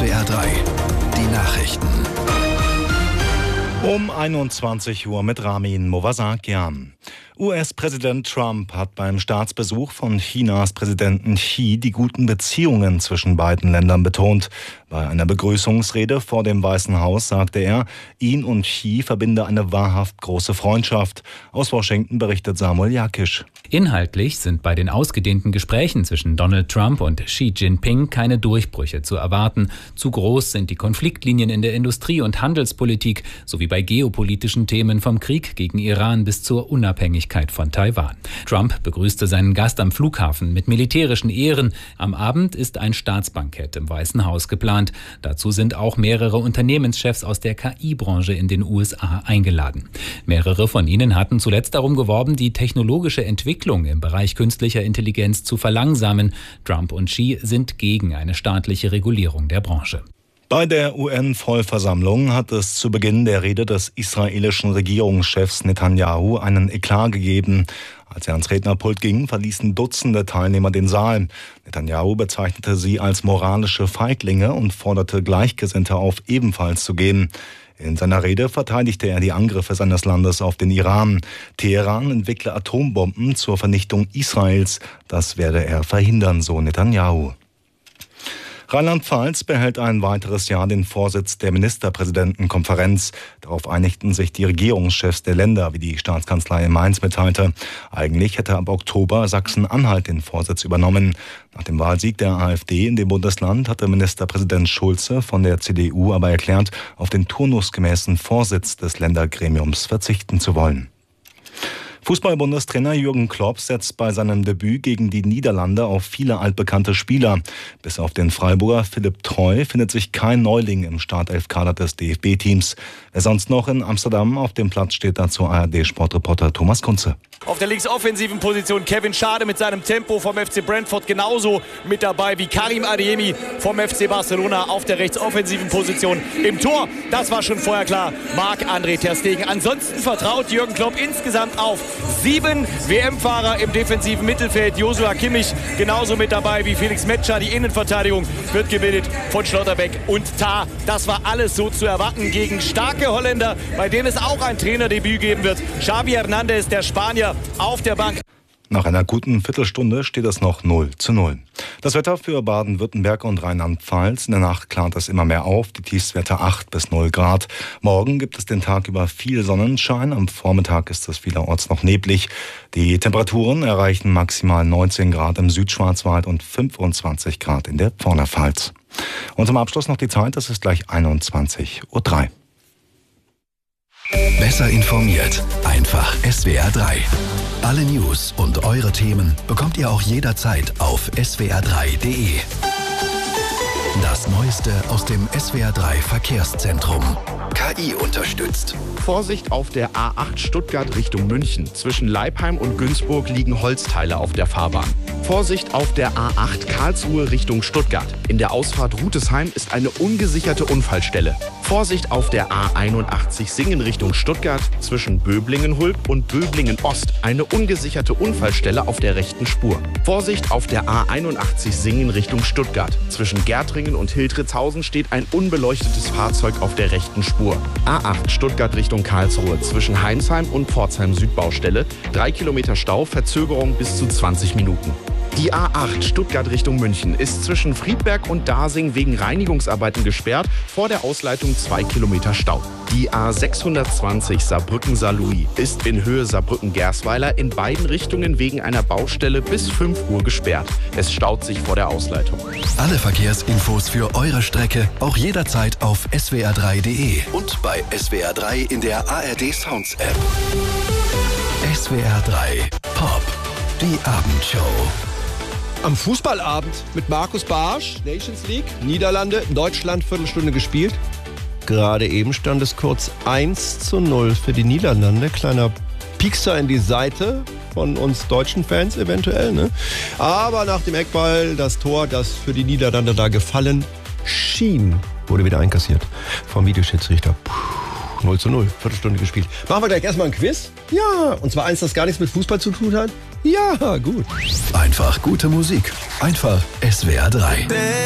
SWR 3, die Nachrichten. Um 21 Uhr mit Ramin Movasakian. US-Präsident Trump hat beim Staatsbesuch von Chinas Präsidenten Xi die guten Beziehungen zwischen beiden Ländern betont. Bei einer Begrüßungsrede vor dem Weißen Haus sagte er, ihn und Xi verbinde eine wahrhaft große Freundschaft. Aus Washington berichtet Samuel Jakisch. Inhaltlich sind bei den ausgedehnten Gesprächen zwischen Donald Trump und Xi Jinping keine Durchbrüche zu erwarten. Zu groß sind die Konfliktlinien in der Industrie- und Handelspolitik sowie bei geopolitischen Themen vom Krieg gegen Iran bis zur Unabhängigkeit von Taiwan. Trump begrüßte seinen Gast am Flughafen mit militärischen Ehren. Am Abend ist ein Staatsbankett im Weißen Haus geplant. Dazu sind auch mehrere Unternehmenschefs aus der KI-Branche in den USA eingeladen. Mehrere von ihnen hatten zuletzt darum geworben, die technologische Entwicklung im Bereich künstlicher Intelligenz zu verlangsamen. Trump und Xi sind gegen eine staatliche Regulierung der Branche. Bei der UN-Vollversammlung hat es zu Beginn der Rede des israelischen Regierungschefs Netanyahu einen Eklat gegeben. Als er ans Rednerpult ging, verließen Dutzende Teilnehmer den Saal. Netanyahu bezeichnete sie als moralische Feiglinge und forderte Gleichgesinnte auf, ebenfalls zu gehen. In seiner Rede verteidigte er die Angriffe seines Landes auf den Iran. Teheran entwickle Atombomben zur Vernichtung Israels. Das werde er verhindern, so Netanyahu. Rheinland-Pfalz behält ein weiteres Jahr den Vorsitz der Ministerpräsidentenkonferenz. Darauf einigten sich die Regierungschefs der Länder, wie die Staatskanzlei in Mainz mitteilte. Eigentlich hätte ab Oktober Sachsen-Anhalt den Vorsitz übernommen. Nach dem Wahlsieg der AfD in dem Bundesland hatte Ministerpräsident Schulze von der CDU aber erklärt, auf den turnusgemäßen Vorsitz des Ländergremiums verzichten zu wollen. Fußball-Bundestrainer Jürgen Klopp setzt bei seinem Debüt gegen die Niederlande auf viele altbekannte Spieler. Bis auf den Freiburger Philipp Treu findet sich kein Neuling im Startelfkader des DFB-Teams. Wer sonst noch in Amsterdam auf dem Platz steht, dazu ARD-Sportreporter Thomas Kunze. Auf der linksoffensiven Position Kevin Schade mit seinem Tempo vom FC Brentford genauso mit dabei wie Karim Adeyemi vom FC Barcelona auf der rechtsoffensiven Position. Im Tor, das war schon vorher klar, Marc-André ter Stegen. Ansonsten vertraut Jürgen Klopp insgesamt auf 7 WM-Fahrer im defensiven Mittelfeld. Joshua Kimmich genauso mit dabei wie Felix Metscher. Die Innenverteidigung wird gebildet von Schlotterbeck und Tah. Das war alles so zu erwarten gegen starke Holländer, bei denen es auch ein Trainerdebüt geben wird. Xavi Hernandez, der Spanier, auf der Bank. Nach einer guten Viertelstunde steht es noch 0:0. Das Wetter für Baden-Württemberg und Rheinland-Pfalz. In der Nacht klart es immer mehr auf. Die Tiefstwerte 8 bis 0 Grad. Morgen gibt es den Tag über viel Sonnenschein. Am Vormittag ist es vielerorts noch neblig. Die Temperaturen erreichen maximal 19 Grad im Südschwarzwald und 25 Grad in der Vorderpfalz. Und zum Abschluss noch die Zeit. Es ist gleich 21:03 Uhr. Besser informiert. Einfach SWR 3. Alle News und eure Themen bekommt ihr auch jederzeit auf swr3.de. Das Neueste aus dem SWR 3 Verkehrszentrum. KI unterstützt. Vorsicht auf der A8 Stuttgart Richtung München. Zwischen Leipheim und Günzburg liegen Holzteile auf der Fahrbahn. Vorsicht auf der A8 Karlsruhe Richtung Stuttgart. In der Ausfahrt Rutesheim ist eine ungesicherte Unfallstelle. Vorsicht auf der A81 Singen Richtung Stuttgart. Zwischen Böblingen-Hulb und Böblingen-Ost eine ungesicherte Unfallstelle auf der rechten Spur. Vorsicht auf der A81 Singen Richtung Stuttgart. Zwischen Gärtringen und Hildritzhausen steht ein unbeleuchtetes Fahrzeug auf der rechten Spur. A8 Stuttgart Richtung Karlsruhe. Zwischen Heinsheim und Pforzheim Südbaustelle. 3 Kilometer Stau, Verzögerung bis zu 20 Minuten. Die A8 Stuttgart Richtung München ist zwischen Friedberg und Dasing wegen Reinigungsarbeiten gesperrt. Vor der Ausleitung 2 Kilometer Stau. Die A620 Saarbrücken-Saarlouis ist in Höhe Saarbrücken-Gersweiler in beiden Richtungen wegen einer Baustelle bis 5 Uhr gesperrt. Es staut sich vor der Ausleitung. Alle Verkehrsinfos für eure Strecke auch jederzeit auf swr3.de und bei SWR 3 in der ARD Sounds App. SWR 3 Pop, die Abendshow. Am Fußballabend mit Markus Barsch, Nations League, Niederlande, Deutschland, Viertelstunde gespielt. Gerade eben stand es kurz 1:0 für die Niederlande. Kleiner Piekser in die Seite von uns deutschen Fans eventuell, ne? Aber nach dem Eckball, das Tor, das für die Niederlande da gefallen schien, wurde wieder einkassiert vom Videoschiedsrichter. 0:0, Viertelstunde gespielt. Machen wir gleich erstmal ein Quiz? Ja, und zwar eins, das gar nichts mit Fußball zu tun hat? Ja, gut. Einfach gute Musik. Einfach SWR 3.